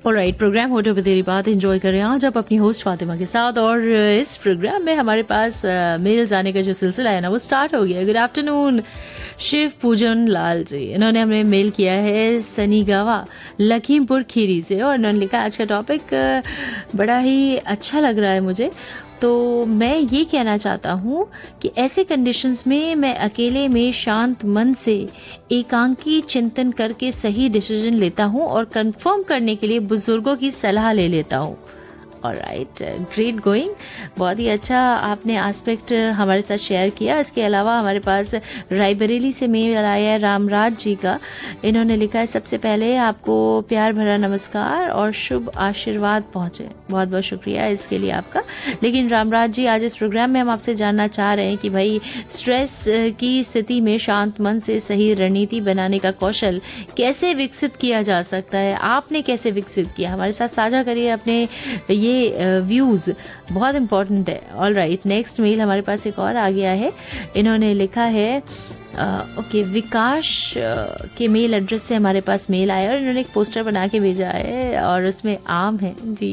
Alright, programme होटो पे तेरी बात एंजॉय कर रहे हैं आज आप अपनी होस्ट फातिमा के साथ। और इस प्रोग्राम में हमारे पास मेल्स आने का जो सिलसिला है ना वो स्टार्ट हो गया। गुड आफ्टरनून शिव पूजन लाल जी, इन्होंने हमें मेल किया है सनीगावा लखीमपुर खीरी से और इन्होंने लिखा आज का टॉपिक बड़ा ही अच्छा लग रहा है मुझे। तो मैं ये कहना चाहता हूँ कि ऐसे कंडीशंस में मैं अकेले में शांत मन से एकांकी चिंतन करके सही डिसीजन लेता हूँ और कंफर्म करने के लिए बुजुर्गों की सलाह ले लेता हूँ। ऑलराइट, ग्रेट गोइंग, बहुत ही अच्छा आपने एस्पेक्ट हमारे साथ शेयर किया। इसके अलावा हमारे पास रायबरेली से मेल आया है रामराज जी का। इन्होंने लिखा है सबसे पहले आपको प्यार भरा नमस्कार और शुभ आशीर्वाद पहुँचे। बहुत बहुत शुक्रिया इसके लिए आपका। लेकिन रामराज जी, आज इस प्रोग्राम में हम आपसे जानना चाह रहे हैं कि भाई स्ट्रेस की स्थिति में शांत मन से सही रणनीति बनाने का कौशल कैसे विकसित किया जा सकता है, आपने कैसे विकसित किया, हमारे साथ साझा करिए अपने ये व्यूज, बहुत इंपॉर्टेंट है। ऑलराइट, नेक्स्ट मेल हमारे पास एक और आ गया है। इन्होंने लिखा है ओके, विकास के मेल एड्रेस से हमारे पास मेल आया और इन्होंने एक पोस्टर बना के भेजा है और उसमें आम है जी।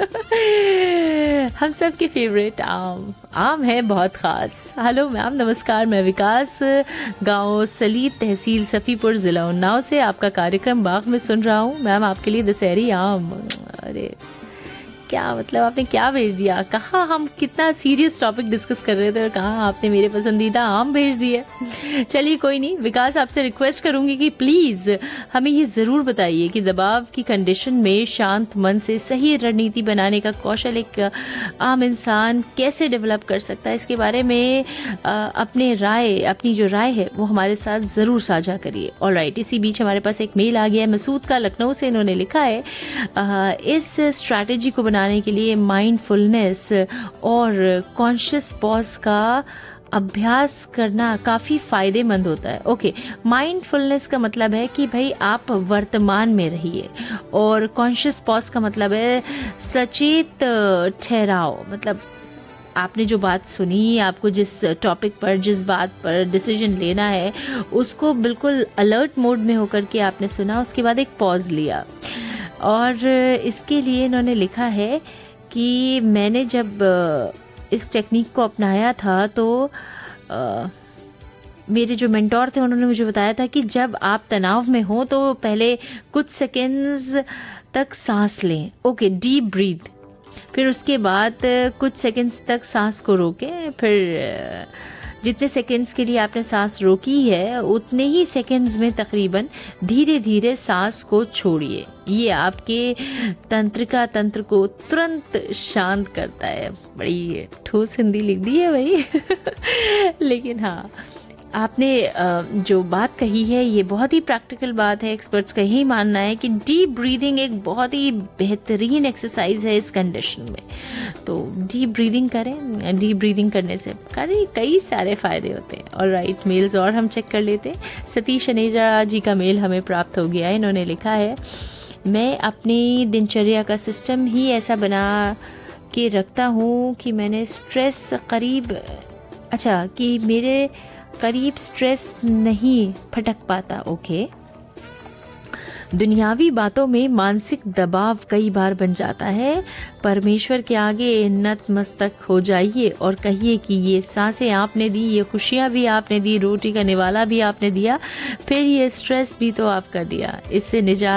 हम सब के फेवरेट आम है, बहुत खास। हेलो मैम, नमस्कार, मैं विकास गांव सलीत तहसील सफ़ीपुर ज़िला उन्नाव से आपका कार्यक्रम बाग में सुन रहा हूँ। मैम आपके लिए दशहरी आम। अरे क्या मतलब, आपने क्या भेज दिया, कहाँ हम कितना सीरियस टॉपिक डिस्कस कर रहे थे और कहाँ आपने मेरे पसंदीदा आम भेज दिए। चलिए कोई नहीं, विकास आपसे रिक्वेस्ट करूंगी कि प्लीज़ हमें ये ज़रूर बताइए कि दबाव की कंडीशन में शांत मन से सही रणनीति बनाने का कौशल एक आम इंसान कैसे डेवलप कर सकता है। इसके बारे में अपनी जो राय है वो हमारे साथ ज़रूर साझा करिए। ऑलराइट, इसी बीच हमारे पास एक मेल आ गया है मसूद का लखनऊ से। इन्होंने लिखा है इस स्ट्रैटेजी को बनाने के लिए माइंडफुलनेस और कॉन्शियस पॉज का अभ्यास करना काफ़ी फ़ायदेमंद होता है। ओके, माइंडफुलनेस का मतलब है कि भाई आप वर्तमान में रहिए और कॉन्शियस पॉज का मतलब है सचेत ठहराव। मतलब आपने जो बात सुनी, आपको जिस टॉपिक पर, जिस बात पर डिसीजन लेना है उसको बिल्कुल अलर्ट मोड में होकर के आपने सुना, उसके बाद एक पॉज लिया। और इसके लिए इन्होंने लिखा है कि मैंने जब इस टेक्निक को अपनाया था तो मेरे जो मेंटोर थे उन्होंने मुझे बताया था कि जब आप तनाव में हो तो पहले कुछ सेकंड्स तक सांस लें। ओके, डीप ब्रीथ, फिर उसके बाद कुछ सेकंड्स तक सांस को रोकें, फिर जितने सेकंड्स के लिए आपने सांस रोकी है उतने ही सेकंड्स में तकरीबन धीरे धीरे सांस को छोड़िए। ये आपके तंत्र को तुरंत शांत करता है। बड़ी ठोस हिंदी लिख दी है भाई। लेकिन हाँ, आपने जो बात कही है ये बहुत ही प्रैक्टिकल बात है। एक्सपर्ट्स का यही मानना है कि डीप ब्रीदिंग एक बहुत ही बेहतरीन एक्सरसाइज है इस कंडीशन में। तो डीप ब्रीदिंग करें, डीप ब्रीदिंग करने से कई सारे फ़ायदे होते हैं। ऑलराइट, मेल्स और हम चेक कर लेते हैं। सतीश अनेजा जी का मेल हमें प्राप्त हो गया है। इन्होंने लिखा है मैं अपनी दिनचर्या का सिस्टम ही ऐसा बना के रखता हूँ कि मेरे करीब स्ट्रेस नहीं फटक पाता। ओके, दुनियावी बातों में मानसिक दबाव कई बार बन जाता है। परमेश्वर के आगे नतमस्तक हो जाइए और कहिए कि ये सांसें आपने दी, ये खुशियाँ भी आपने दी, रोटी का निवाला भी आपने दिया, फिर ये स्ट्रेस भी तो आपका दिया। इससे निजात